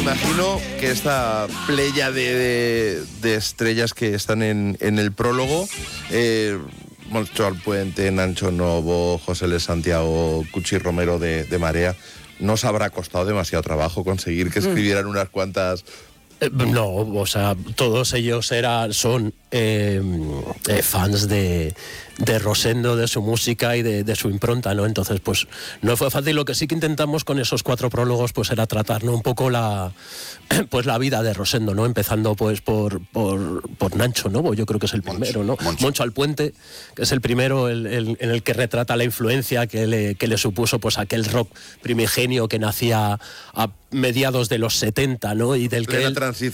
imagino que esta playa de estrellas que están en el prólogo, Moncho Alpuente, Nacho Novo, José L. Santiago, Cuchi Romero de Marea, ¿no os habrá costado demasiado trabajo conseguir que escribieran unas cuantas? No, o sea, todos ellos son fans de Rosendo, de su música y de su impronta, ¿no? Entonces, pues no fue fácil. Lo que sí que intentamos con esos 4 prólogos, pues era tratar, ¿no?, un poco la vida de Rosendo, ¿no? Empezando pues por Nacho Novo, yo creo que es el primero, ¿no? Moncho Alpuente, que es el primero en el que retrata la influencia que le supuso pues aquel rock primigenio que nacía a mediados de los 70, ¿no? Y del que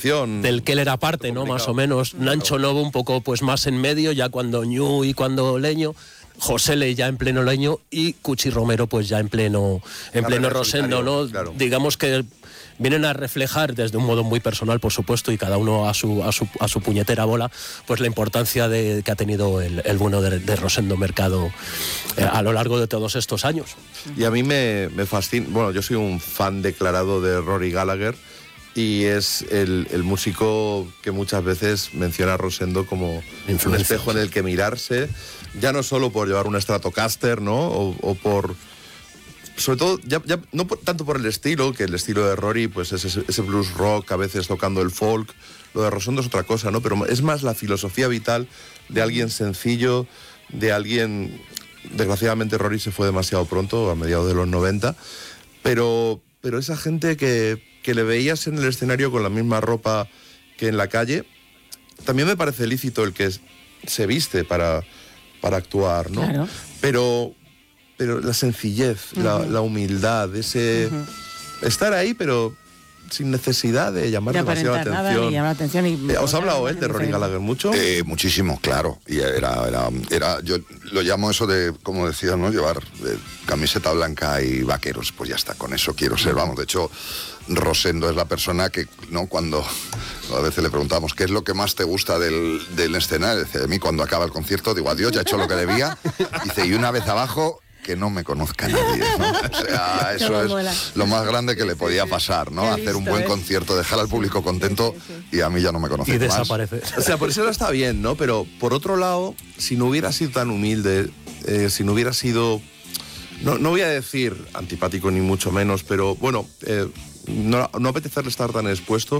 él era parte, ¿no? Más o menos. Nacho Novo un poco pues más en medio, ya cuando Ñu y cuando Leño. José Le ya en pleno Leño y Cuchi Romero pues ya en pleno Rosendo, ¿no? Claro. Digamos que vienen a reflejar desde un modo muy personal, por supuesto, y cada uno a su puñetera bola, pues la importancia que ha tenido el bueno de Rosendo Mercado a lo largo de todos estos años. Y a mí me fascina, bueno, yo soy un fan declarado de Rory Gallagher, y es el músico que muchas veces menciona a Rosendo como un espejo en el que mirarse, ya no solo por llevar un Stratocaster, ¿no? O por... Sobre todo, ya no tanto por el estilo, que el estilo de Rory pues es ese blues rock, a veces tocando el folk. Lo de Rosendo es otra cosa, ¿no? Pero es más la filosofía vital de alguien sencillo, de alguien... Desgraciadamente Rory se fue demasiado pronto, a mediados de los 90, pero esa gente que le veías en el escenario con la misma ropa que en la calle, también me parece lícito el que se viste para actuar, ¿no? Claro. Pero la sencillez, la humildad, ese estar ahí, pero sin necesidad de llamar demasiado la atención. ¿Os ha hablado él de Rory Gallagher mucho? Muchísimo, claro. Y era, yo lo llamo eso de, como decía, ¿no?, llevar camiseta blanca y vaqueros. Pues ya está, con eso quiero ser, vamos. De hecho, Rosendo es la persona que, ¿no?, cuando a veces le preguntamos qué es lo que más te gusta del escenario, dice, a mí cuando acaba el concierto digo, adiós, ya he hecho lo que debía. Dice, y una vez abajo, que no me conozca nadie, ¿no? O sea, eso es lo más grande que le podía pasar, ¿no? Hacer un buen concierto, dejar al público contento y a mí ya no me conoce más. Y desaparece. O sea, por eso no está bien, ¿no? Pero por otro lado, si no hubiera sido tan humilde, si no hubiera sido, no voy a decir antipático ni mucho menos, pero bueno, no apetecerle estar tan expuesto,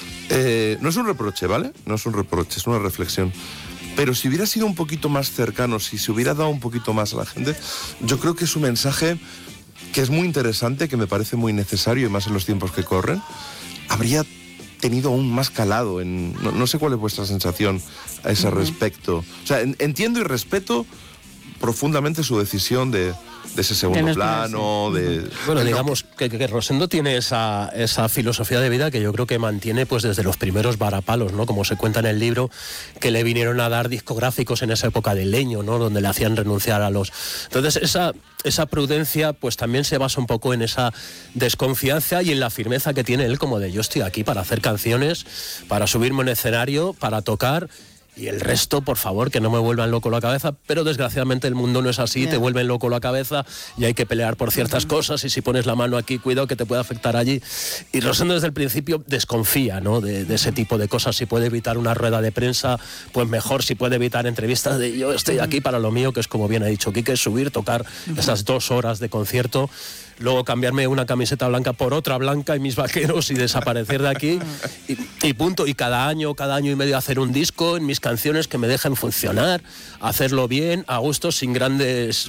no es un reproche, ¿vale? No es un reproche, es una reflexión. Pero si hubiera sido un poquito más cercano, si se hubiera dado un poquito más a la gente, yo creo que es un mensaje que es muy interesante, que me parece muy necesario, y más en los tiempos que corren, habría tenido aún más calado. No sé cuál es vuestra sensación a ese respecto. O sea, entiendo y respeto profundamente su decisión de ese segundo plano, Bueno, digamos que Rosendo tiene esa filosofía de vida que yo creo que mantiene pues desde los primeros varapalos, ¿no? Como se cuenta en el libro, que le vinieron a dar discográficos en esa época de Leño, ¿no?, donde le hacían renunciar a los... Entonces esa prudencia pues también se basa un poco en esa desconfianza y en la firmeza que tiene él, como de yo estoy aquí para hacer canciones, para subirme en escenario, para tocar... Y el resto, por favor, que no me vuelvan loco la cabeza, pero desgraciadamente el mundo no es así, te vuelven loco la cabeza y hay que pelear por ciertas cosas, y si pones la mano aquí, cuidado que te puede afectar allí. Y Rosendo desde el principio desconfía, ¿no?, de ese tipo de cosas. Si puede evitar una rueda de prensa, pues mejor. Si puede evitar entrevistas de yo estoy aquí para lo mío, que es como bien ha dicho Quique, subir, tocar esas 2 horas de concierto, luego cambiarme una camiseta blanca por otra blanca y mis vaqueros y desaparecer de aquí y punto. Y cada año y medio hacer un disco en mis canciones que me dejen funcionar, hacerlo bien, a gusto, sin grandes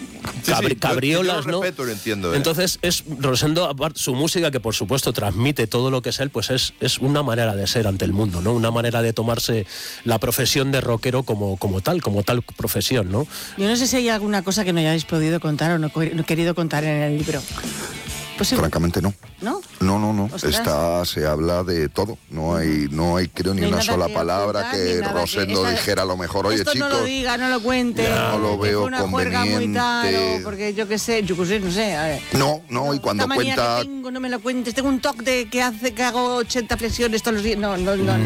cabriolas, ¿no? Respeto, lo entiendo, Entonces es Rosendo, su música, que por supuesto transmite todo lo que es él, pues es una manera de ser ante el mundo, ¿no? Una manera de tomarse la profesión de rockero como tal profesión, ¿no? Yo no sé si hay alguna cosa que no hayáis podido contar o no querido contar en el libro. Francamente no. ¿No? No. Se habla de todo. No hay creo ni una sola palabra que Rosendo dijera a lo mejor, oye, esto chicos, no lo diga, no lo cuente. No lo veo una juerga muy tal, porque yo sé, no sé. A ver. No, y cuando cuenta... Que tengo, no me lo cuentes, tengo un toque de que hago 80 flexiones todos los días. No.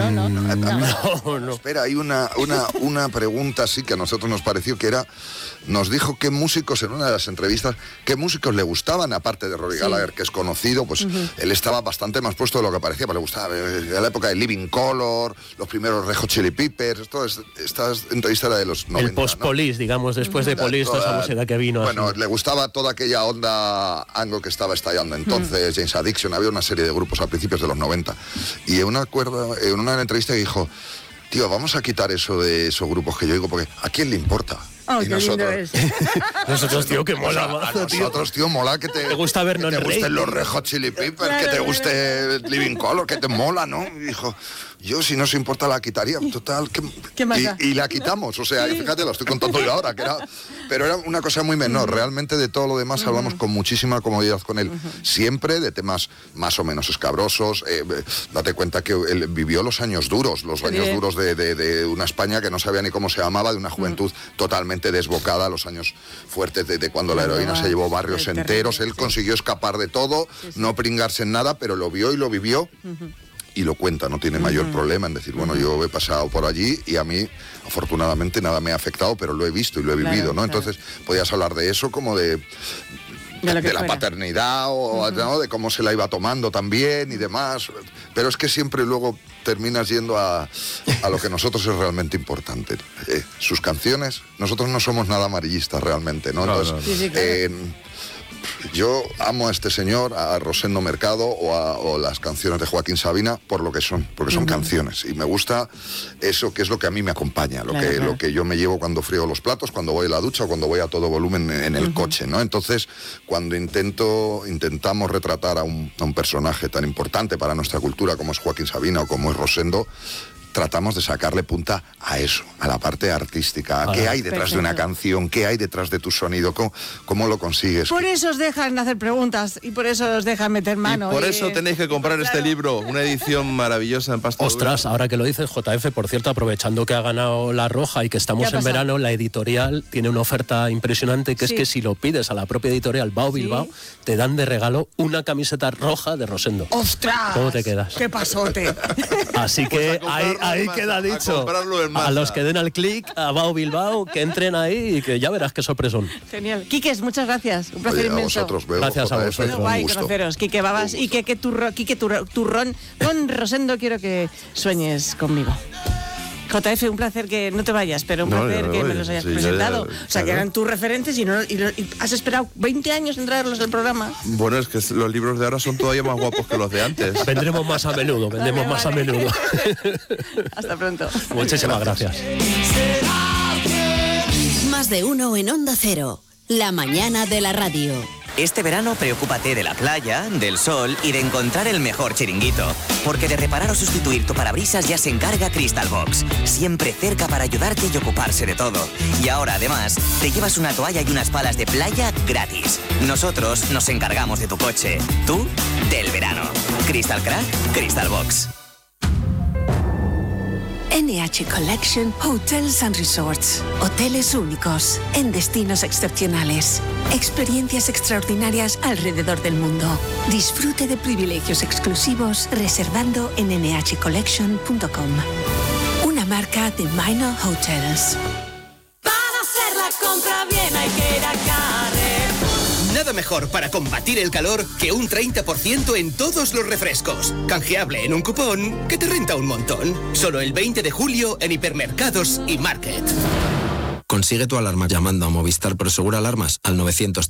Espera, hay una pregunta sí que a nosotros nos pareció que era, nos dijo qué músicos en una de las entrevistas, qué músicos le gustaban aparte de Rory Gallagher. Gallagher, que es conocido, pues él estaba bastante más puesto de lo que parecía, pero le gustaba, era la época de Living Colour, los primeros Red Hot Chili Peppers, esta entrevista era de los 90. El post-Police, digamos, después de Police, toda esa música que vino. Bueno, así. le gustaba toda aquella onda anglo que estaba estallando entonces, James Addiction, había una serie de grupos a principios de los 90. Y en una entrevista dijo, tío, vamos a quitar eso de esos grupos que yo digo, porque ¿a quién le importa? Oh, y qué lindo es. Nosotros, tío, que mola. A nosotros, tío, mola que te gusta vernos que te en gusten Rey. los Red Hot Chili Peppers, Claro, que te claro. guste Living Colour, que te mola, ¿no? Y dijo, yo si no se importa la quitaría, total, ¿Qué más da? y la quitamos, o sea, fíjate, lo estoy contando yo ahora, pero era una cosa muy menor, realmente de todo lo demás hablamos con muchísima comodidad con él, siempre de temas más o menos escabrosos, date cuenta que él vivió los años duros, de una España que no sabía ni cómo se llamaba, de una juventud totalmente desbocada, los años fuertes de cuando la heroína se llevó barrios terrible, enteros, él consiguió escapar de todo, no pringarse en nada, pero lo vio y lo vivió. Y lo cuenta, no tiene mayor problema en decir, bueno, yo he pasado por allí y a mí, afortunadamente, nada me ha afectado, pero lo he visto y lo he vivido, ¿no? Claro. Entonces, podías hablar de eso como de la fuera. paternidad o ¿no? de cómo se la iba tomando también y demás. Pero es que siempre luego terminas yendo a lo que nosotros es realmente importante. Sus canciones, nosotros no somos nada amarillistas realmente, ¿no? Entonces, Sí, sí, claro. yo amo a este señor, a Rosendo Mercado o las canciones de Joaquín Sabina por lo que son, porque son canciones. Y me gusta eso que es lo que a mí me acompaña, lo que yo me llevo cuando friego los platos, cuando voy a la ducha o cuando voy a todo volumen en el coche, ¿no? Entonces, cuando intentamos retratar a un personaje tan importante para nuestra cultura como es Joaquín Sabina o como es Rosendo, tratamos de sacarle punta a eso, a la parte artística, qué hay detrás de una canción, qué hay detrás de tu sonido, cómo lo consigues. Por eso os dejan hacer preguntas y por eso os dejan meter mano. Y por eso tenéis que comprar este libro, una edición maravillosa en pasta dura. Ostras, ahora que lo dices, JF, por cierto, aprovechando que ha ganado la Roja y que ¿Qué estamos ha en pasado? verano, la editorial tiene una oferta impresionante, que Sí. es que si lo pides a la propia editorial Bao Bilbao, te dan de regalo una camiseta roja de Rosendo. ¡Ostras! ¿Cómo te quedas? ¡Qué pasote! Así que comprarlo ahí en masa, queda a dicho. comprarlo en masa. A los que den al clic, a Bao Bilbao, que entren ahí y que ya verás qué sorpresón. Genial. Quiques, muchas gracias. Un placer Oye, a inmenso. vosotros, veo, Gracias a JF, vosotros. un Guay gusto. conoceros, Quique Babas y Quique Turrón. Con Rosendo quiero que sueñes conmigo. JF, un placer que no te vayas, pero un No, placer ya me que voy. me los hayas Sí, presentado. ya, O sea, que claro. eran tus referentes y has esperado 20 años en traerlos al programa. Bueno, es que los libros de ahora son todavía más guapos que los de antes. Vendremos más a menudo, vendremos Vale, más a vale. menudo. Hasta pronto. Muchísimas gracias. Más de uno en Onda Cero. La mañana de la radio. Este verano preocúpate de la playa, del sol y de encontrar el mejor chiringuito. Porque de reparar o sustituir tu parabrisas ya se encarga Crystal Box. Siempre cerca para ayudarte y ocuparse de todo. Y ahora, además, te llevas una toalla y unas palas de playa gratis. Nosotros nos encargamos de tu coche. Tú, del verano. Crystal Crack, Crystal Box. NH Collection Hotels and Resorts. Hoteles únicos, en destinos excepcionales. Experiencias extraordinarias alrededor del mundo. Disfrute de privilegios exclusivos reservando en nhcollection.com. Una marca de Minor Hotels. Para hacer la compra bien hay que ir a Carrefour. Nada mejor para combatir el calor que un 30% en todos los refrescos. Canjeable en un cupón que te renta un montón. Solo el 20 de julio en hipermercados y market. Consigue tu alarma llamando a Movistar Prosegura Alarmas al 900